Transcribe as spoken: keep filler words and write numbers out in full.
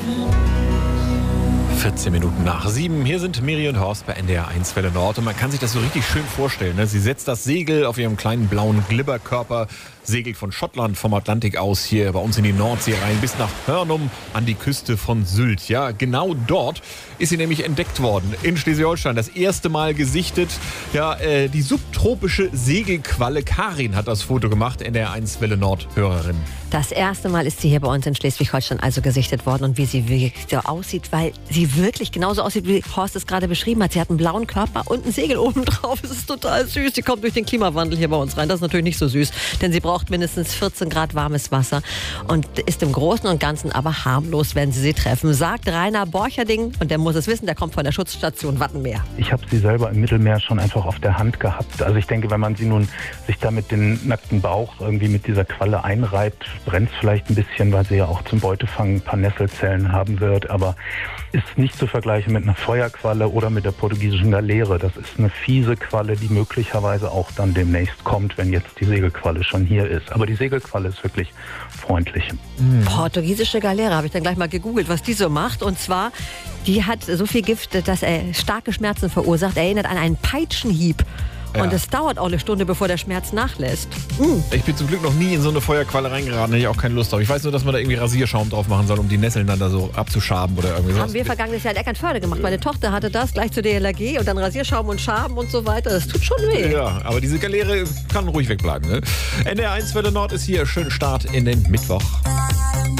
vierzehn Minuten nach sieben. Hier sind Miri und Horst bei N D R eins Welle Nord. Und man kann sich das so richtig schön vorstellen. Ne? Sie setzt das Segel auf ihrem kleinen blauen Glibberkörper, segelt von Schottland vom Atlantik aus hier bei uns in die Nordsee rein, bis nach Hörnum an die Küste von Sylt. Ja, genau dort ist sie nämlich entdeckt worden, in Schleswig-Holstein. Das erste Mal gesichtet. Ja, äh, die subtropische Segelqualle Karin hat das Foto gemacht, N D R eins Welle Nord Hörerin. Das erste Mal ist sie hier bei uns in Schleswig-Holstein also gesichtet worden. Und wie sie wirklich so aussieht, weil sie wirklich genauso aussieht, wie Horst es gerade beschrieben hat. Sie hat einen blauen Körper und ein Segel oben drauf. Es ist total süß. Sie kommt durch den Klimawandel hier bei uns rein. Das ist natürlich nicht so süß, denn sie braucht mindestens vierzehn Grad warmes Wasser und ist im Großen und Ganzen aber harmlos, wenn Sie sie treffen, sagt Rainer Borcherding. Und der muss es wissen, der kommt von der Schutzstation Wattenmeer. Ich habe sie selber im Mittelmeer schon einfach auf der Hand gehabt. Also ich denke, wenn man sie nun sich da mit dem nackten Bauch irgendwie mit dieser Qualle einreibt, brennt es vielleicht ein bisschen, weil sie ja auch zum Beutefang ein paar Nesselzellen haben wird. Aber ist nicht zu vergleichen mit einer Feuerqualle oder mit der portugiesischen Galeere. Das ist eine fiese Qualle, die möglicherweise auch dann demnächst kommt, wenn jetzt die Segelqualle schon hier ist. Aber die Segelqualle ist wirklich freundlich. Mhm. Portugiesische Galeere, habe ich dann gleich mal gegoogelt, was die so macht. Und zwar, die hat so viel Gift, dass er starke Schmerzen verursacht. Erinnert an einen Peitschenhieb. Ja. Und es dauert auch eine Stunde, bevor der Schmerz nachlässt. Mhm. Ich bin zum Glück noch nie in so eine Feuerqualle reingeraten, hätte ich auch keine Lust drauf. Ich weiß nur, dass man da irgendwie Rasierschaum drauf machen soll, um die Nesseln dann da so abzuschaben oder irgendwie so. Haben wir vergangenes Jahr in Eckernförde gemacht. Meine Tochter hatte das gleich zu D L R G und dann Rasierschaum und Schaben und so weiter. Das tut schon weh. Ja, aber diese Galeere kann ruhig wegbleiben. Ne? N D R eins Welle Nord ist hier. Schönen Start in den Mittwoch.